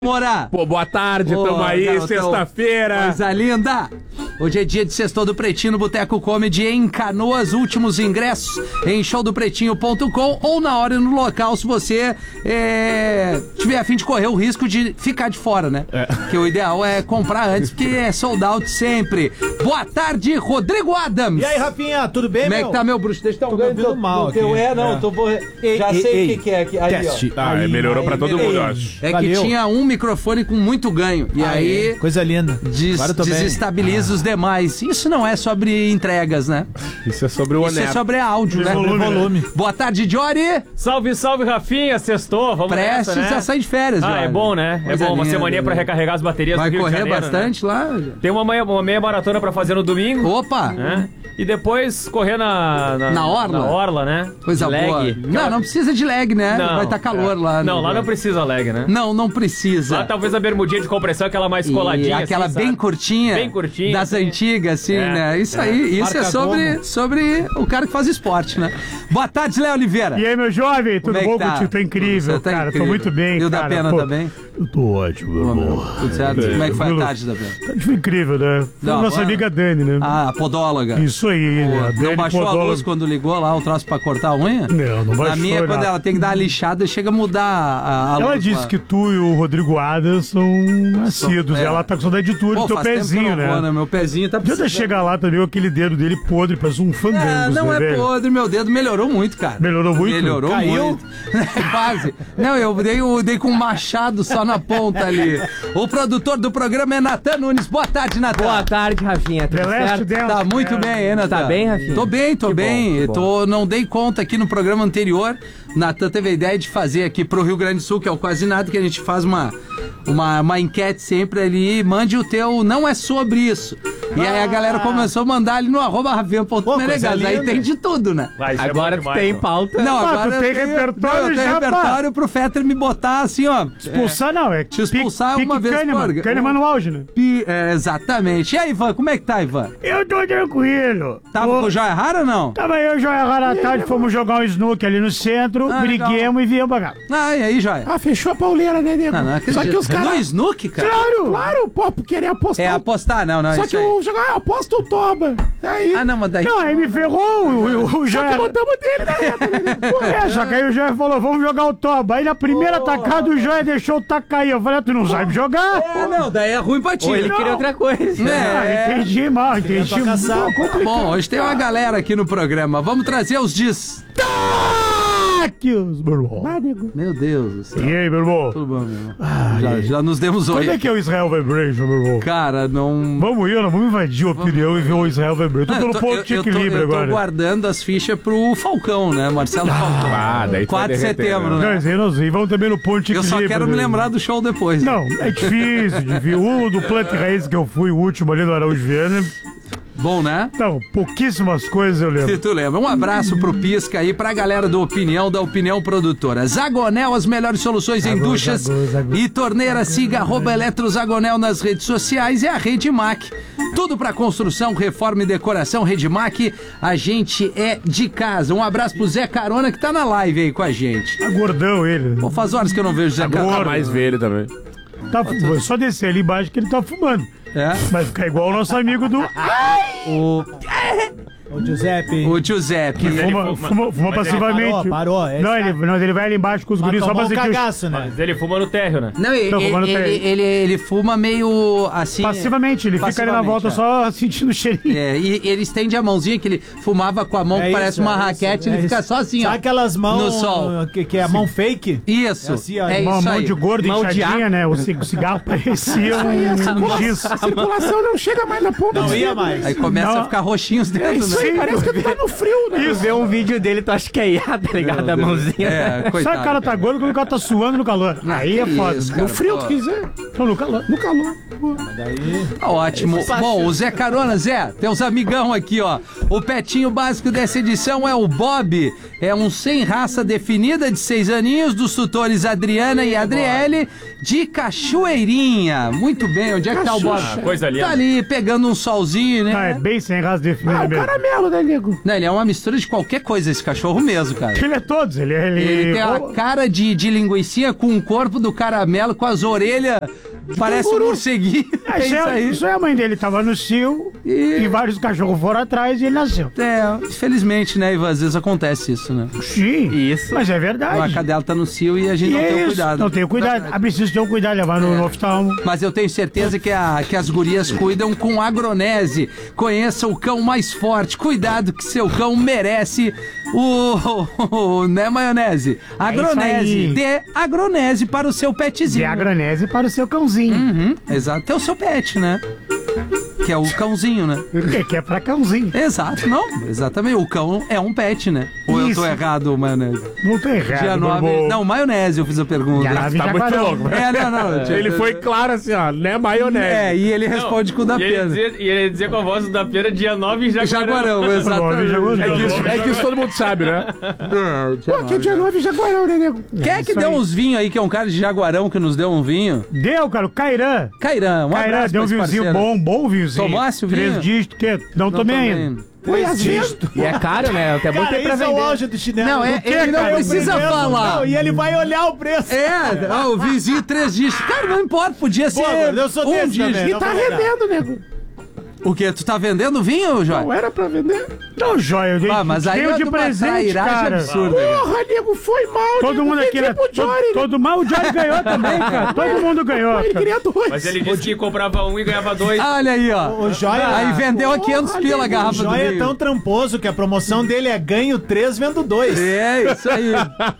Morar. Pô, boa tarde, tamo aí, sexta-feira. Coisa linda. Hoje é dia de Sextou do Pretinho no Boteco Comedy em Canoas. Últimos ingressos em showdopretinho.com ou na hora no local, se você tiver a fim de correr o risco de ficar de fora, né? Que o ideal é comprar antes, porque é sold out sempre. Boa tarde, Rodrigo Adams. E aí, Rafinha, tudo bem, Como é que tá, meu bruxo? Deixa eu dar um ganho do mal aqui. Já sei o que é aqui. Aí, Teste. ó. Melhorou pra todo mundo, eu acho. É que tinha um microfone com muito ganho. E aí... Coisa linda. Desestabiliza os demais. Isso não é sobre entregas, né? Isso é sobre o Isso é honesto. sobre áudio, né? Volume. Boa tarde, Jory. Salve, salve, Rafinha, sextou, vamos Prestes nessa, né? a sair de férias, Ah, Jory. é bom, né? Coisa É bom, uma linda, semaninha pra né? recarregar as baterias Vai do Rio de correr Janeiro, bastante lá? Tem uma meia maratona pra fazer no domingo, Opa! né? E depois correr Na orla? Na orla, né? Coisa De lag. boa. Não precisa de lag, né? Não, Vai estar calor lá. Não, né? lá não precisa lag, né? Não precisa. Lá talvez a bermudinha de compressão, aquela mais E coladinha. aquela assim, bem sabe? curtinha. Bem curtinha, Das assim. antigas, assim, É, né? Isso aí. Isso Marca é sobre o cara que faz esporte, né? Boa tarde, Léo Oliveira. E aí, meu jovem, tudo Como é que bom tá? contigo? Tô incrível, Você tá cara. incrível. Tô muito bem, E o cara. da Pena Pô, também? Eu tô ótimo, meu amor. Tudo certo? Como é que foi a tranquilo. tarde da Pena? Foi incrível, né? Foi Não, nossa ah. amiga Dani, né? Ah, podóloga. Isso aí, né? A Não Dani baixou a podóloga. luz quando ligou lá o troço pra cortar a unha? Não baixou. Na minha, quando nada. ela tem que dar uma lixada, chega a mudar a Ela luz disse lá. que tu e o Rodrigo Adams são nascidos. é. Ela tá com saudade de tu e Pô, do teu faz tempo que eu pezinho, não vou, né? Meu pezinho tá Adianta chegar lá também com aquele dedo dele podre, parece um fandango. Não né, é velho? podre, meu dedo melhorou muito, cara. Melhorou muito? Melhorou Caiu? muito. Quase. Não, eu dei com um machado só na ponta ali. O produtor do programa é Natan Nunes. Boa tarde, Natan. Boa tarde, Rafinha. Tudo The Last certo? Dance. Tá muito bem, hein, Natan? Tá bem, Rafinha? Tô bem. Que bom. Não dei conta aqui no programa anterior. Natan teve a ideia de fazer aqui pro Rio Grande do Sul, que é o Quase Nada, que a gente faz uma enquete sempre ali. Mande o teu, não é sobre isso. E aí a galera começou a mandar ali no @rafinha.menegas. coisa Aí linda. tem de tudo, né? Vai, isso é Agora bom tu demais, tem mano. pauta. Não, Ah, agora tu tem eu tenho- repertório não, eu tenho já, repertório pro Fetter me botar assim, ó. Expulsar não, é Te expulsar uma vez Kahneman. por- Kahneman no auge, né? Exatamente. E aí, Ivan, como é que tá, Ivan? Eu tô tranquilo. Tava com o Joia Rara ou não? Tava eu e o Joia Rara à tarde, fomos jogar um snook ali no centro, Ah, briguemos legal. e viemos pra cá. Ah, e aí, Joia? Ah, fechou a pauleira, né, nego? Não acredito. Só que os No caras... Snook, cara? Claro, pô, querer apostar. É apostar, não, Só isso que aí. o jogar aposta o toba. Aí... Ah, não, mas daí... Não, aí me ferrou o Joia. Só que botamos dele na reta, só que aí o Joia falou, vamos jogar o toba. Aí na primeira tacada o Joia deixou o taco cair. Eu falei, tu não sabe jogar? Não, daí é ruim pra ti. Ou ele Não. queria outra coisa. Entendi mal, entendi mal. Bom, hoje tem uma galera aqui no programa. Vamos trazer os Destaques, meu irmão. Meu Deus do céu. E aí, meu irmão? Tudo bom, meu irmão? Já nos demos Quando é oi. que é o Israel Vibration, meu irmão? Cara, não... Vamos ir, nós vamos invadir a opinião e ver o Israel Vibration. Tô pelo ponto de equilíbrio eu tô agora. guardando as fichas pro Falcão, né? Marcelo Falcão. Ah, daí tu 4 de vai derreter, setembro, né? né? Não, nós vamos também no ponto de Eu equilíbrio. só quero me né? lembrar do show depois. Não, é difícil de ver. O do Planta e Raiz que eu fui, o último ali do Araújo Viana. Bom, né? Então, pouquíssimas coisas eu Se lembro. tu lembra. Um abraço pro Pisca aí, pra galera do Opinião, da Opinião Produtora. Zagonel, as melhores soluções em duchas Zago. e torneiras. Siga @eletrozagonel nas redes sociais e a Redmac. Tudo pra construção, reforma e decoração. Redmac, a gente é de casa. Um abraço pro Zé Carona que tá na live aí com a gente. Tá gordão ele. Pô, faz horas que eu não vejo o Zé Carona. Nunca mais ver ele também. Tá fumando. Só descer ali embaixo que ele tá fumando. É? Vai ficar igual o nosso amigo do... Ô, Giuseppe. O Giuseppe. Fuma passivamente. Parou. Não, ele vai ali embaixo com os guris só pra tomou um sentir o... cagaço, né? Mas ele fuma no térreo, né? Não, Não, fumando ele fuma meio assim. Passivamente, ele fica ali na volta só sentindo o cheirinho. E ele estende a mãozinha que ele fumava com a mão que parece uma raquete, ele fica só assim, Sabe ó. aquelas mãos no sol. que é a mão fake? Isso. É assim, ó, é Uma isso mão aí. de gordo Mão de inchadinha, né? O cigarro parecia um giz. A circulação não chega mais na ponta. Não ia mais. Aí começa Não. a ficar roxinho os dedos, né? Sim, parece que tu tá no frio, né? Tu vê um vídeo dele, tu acha que é IA, tá ligado? A mãozinha. É, coitado. Sabe que o cara tá gordo quando o cara tá suando no calor. Aí é que foda. isso, cara, No frio, pô. tu quiser. Então, no calor. No calor. Tá ótimo. Bom, o Zé Carona, Zé, tem uns amigão aqui, ó. O petinho básico dessa edição é o Bob. É um sem raça definida de 6 aninhos, dos tutores Adriana e Adriele, de Cachoeirinha. Muito bem, onde é que tá o Bob? Coisa linda. Tá ali pegando um solzinho, né? Ah, é bem sem raça definida mesmo. belo, né, nego? Não, ele é uma mistura de qualquer coisa, esse cachorro mesmo, cara. Ele é todos, ele Ele tem a cara de linguicinha com o corpo do caramelo, com as orelhas, parece um morceguinho. É isso aí. Isso é a mãe dele, tava no cio e vários cachorros foram atrás e ele nasceu. É, infelizmente, né, Ivan? Às vezes acontece isso, né? Sim, Isso. mas é verdade. A cadela tá no cio e a gente E não é tem o isso, cuidado. não tem o cuidado. Ah, preciso ter um cuidado, levar no oftalmo. Mas eu tenho certeza que as gurias cuidam com Agronese. Conheça o cão mais forte. Cuidado que seu cão merece né, maionese? Agronese. aí. Dê Agronese para o seu petzinho. De agronese para o seu cãozinho. Uhum, exato. É o seu pet, né? Que é o cãozinho, né? Que é pra cãozinho. Exato, não. Exatamente. O cão é um pet, né? Ou eu tô Isso. errado, maionese? Não tô errado, Dia 9. Borbô. Não, maionese, eu fiz a pergunta. Dia 9 Tá muito Jaguarão. louco, velho. Não. Ele foi claro assim, ó, né, maionese. É, e ele responde com o da E ele pena. dizia com a voz do da pena dia 9 em Jaguarão. Jaguarão, exatamente. É que isso todo mundo sabe, né? Pô, que dia 9 Jaguarão, né, nego? Quem é que deu uns vinhos aí, que é um cara de Jaguarão que nos deu um vinho? Deu, cara, o Cairã. Cairã, um Cairã, abraço deu um pra esse vinhozinho parceiro. bom vinhozinho. Tomasse o vinho? 3 dígitos, que não tomei ainda. Foi dígitos. E é caro, né? Até bom Cara, ter pra esse é o vender. auge do chinelo. Não, ele não cara? precisa falar. Não, e ele vai olhar o preço. O vizinho 3 dígitos. Cara, não importa, podia ser eu sou um desse também, dígito. não vou olhar. nego. O quê? Tu tá vendendo vinho, Joy? Não era pra vender? Não, joia, eu dei Mas aí deu é de uma presente, trairagem cara. absurda. Porra, nego, foi mal. Todo mundo aqui, né? Todo mal, o Jory ganhou também, cara. Todo mundo ganhou. Ele queria 2. Mas ele disse que comprava um e ganhava 2. Olha aí, ó. O Joia... Aí vendeu a 500 pila a garrafa O do Joia é vinho. tão tramposo que a promoção dele é ganho 3, vendo 2. É, isso aí.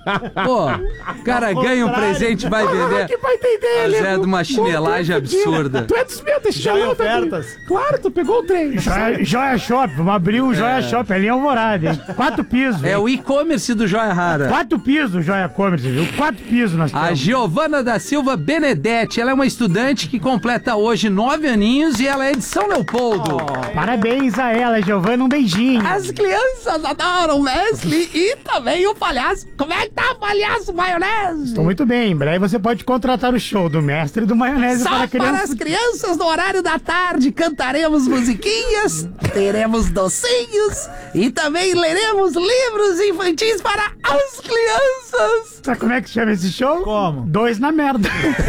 Pô, o cara ganha um presente e vai vender. Que vai ter ideia, Mas é de uma chinelagem absurda. Tu é dos meus, esse Joia chinelo também. ofertas. Claro, tu pegou o trem. Joia Shop, vamos abrir o Joia Shop ali em Alvorada, hein? 4 pisos. É hein? o e-commerce do Joia Rara. 4 pisos do Joia Commerce, viu? 4 pisos nós A temos. Giovana da Silva Benedetti, ela é uma estudante que completa hoje 9 aninhos e ela é de São Leopoldo. Parabéns a ela, Giovana, um beijinho. As crianças adoram Leslie e também o palhaço. Como é que tá o palhaço maionese? Tô muito bem, em breve você pode contratar o show do mestre do maionese Só para para crianças. as crianças no horário da tarde cantaremos musiquinhas, teremos docinhos e também leremos livros infantis para as crianças. Sabe como é que chama esse show? Como? 2 na merda.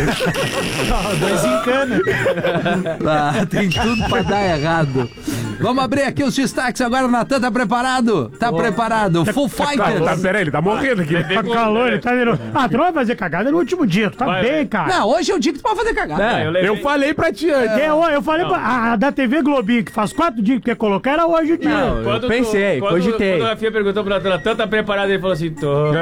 2 em cana. Ah, tem tudo pra dar errado. Vamos abrir aqui os destaques agora, Natan, tá preparado? Tá preparado. Full Fighters. Peraí, ele tá morrendo aqui. Tá calor, ele tá virando. Ah, tu não vai fazer cagada no último dia, tu tá Vai, bem, vai. cara. Não, hoje é o dia que tu pode fazer cagada. Eu falei pra ti antes. Eu falei pra. A da TV Globinho, que faz 4 dias que quer colocar, era hoje o dia. Não, eu pensei, cogitei. Quando a Fia perguntou pro Natan, tá preparado? Ele falou assim, tô.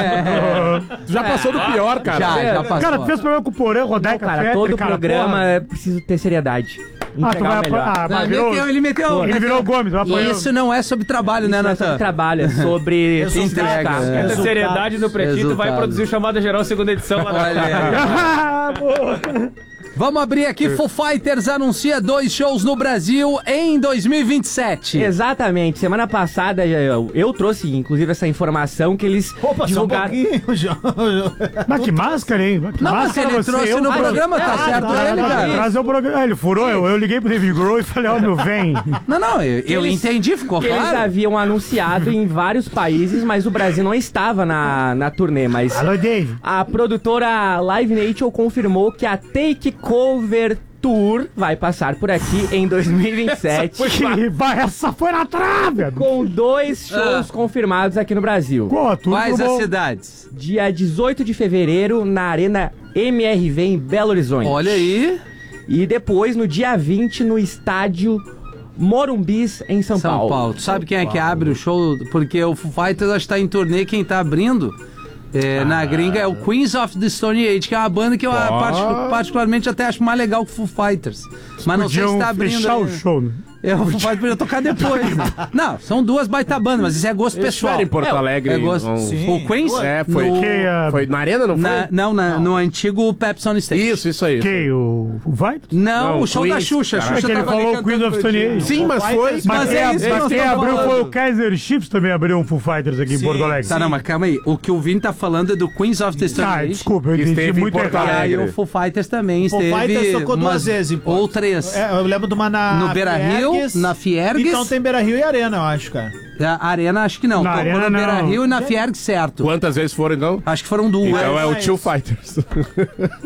Tu já passou do pior, cara. Já passou. Cara, tu fez problema com o Porã, Rodai Cara, Café. todo cara, programa porra. é preciso ter seriedade. Ah, tu Entregar vai o melhor. apanhar. Não, Virou, ele meteu. ele virou o Gomes, vai apanhar. Isso não é sobre trabalho, né, Não é sobre Natan? trabalho, é sobre Entrega, resultado. é. Essa seriedade no Pretinho Resultado. vai produzir o Chamada Geral segunda edição lá na Olha aí. Ah, boa. Vamos abrir aqui. Foo Fighters anuncia 2 shows no Brasil em 2027. Exatamente. Semana passada eu trouxe, inclusive, essa informação que eles Opa, só um divulgaram. pouquinho, João. Mas que máscara, hein? Que Não, mas máscara ele você, trouxe eu- no programa, tá certo ele, cara. Trazer o programa. Ele furou, eu liguei pro David Grohl e falei, ó, meu, vem. Não, eu Eles- entendi, ficou Que eles claro. haviam anunciado em vários países, mas o Brasil não estava na turnê. Mas Alô, Dave. a produtora Live Nation confirmou que a Take Cover Tour vai passar por aqui em 2027. Essa foi na trave. Com 2 shows confirmados aqui no Brasil. Pô, tudo Quais bom. as cidades? Dia 18 de fevereiro, na Arena MRV em Belo Horizonte. Olha aí. E depois, no dia 20, no estádio Morumbis, em São Paulo. Tu sabe quem é que abre o show? Porque o Foo Fighters acho que tá em turnê, quem tá abrindo na gringa é o Queens of the Stone Age, que é uma banda que eu particularmente até acho mais legal que o Foo Fighters. Mas não sei se Podiam tá abrindo. fechar o ainda. show, né? O Foo Fighters podia tocar depois. Não, são 2 baita bandas, mas isso é gosto pessoal. Em Porto Alegre. É gosto. um- O Queens? É, foi. No, Foi na arena, não foi? no antigo Pepsi on Stage. Isso aí. Que? O Vai? Não, Não, o show Queens, da Xuxa. A caraca. Xuxa É que ele tava ali falou cantando Queens of pra Stone ti. Age. Sim, mas foi. Mas é isso que nós quem estamos abriu falando. foi o Kaiser Chiefs, também abriu um Foo Fighters aqui em Sim, Porto Alegre. Tá, não, mas calma aí. O que o Vini tá falando é do Queens of the Stone Ah, Age. desculpa, eu Que entendi esteve em muito Porto errado. E aí Alegre. o Foo Fighters também Foo esteve Fighters tocou 2 umas- vezes em Porto. ou 3. É, eu lembro de uma na No Beira Rio? na Fiergues. Então tem Beira-Rio e Arena, eu acho, cara. A Arena acho que não. Na Tocou Arena, no não. Beira-Rio e na Fiergues, certo. Quantas vezes foram, então? Acho que foram 2. Então é o mas- Tio Fighters.